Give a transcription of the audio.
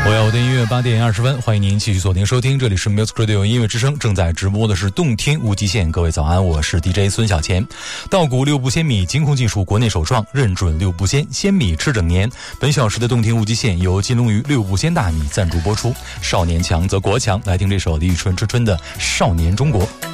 我要我的音乐8点20分，欢迎您继续锁定收听，这里是 Music Radio 音乐之声，正在直播的是动听无极限。各位早安，我是 DJ 孙小钱。稻谷六步鲜米，金控技术国内首创，认准六步鲜，鲜米吃整年。本小时的动听无极限由金龙鱼六步鲜大米赞助播出。少年强则国强，来听这首李宇春之春的《少年中国》。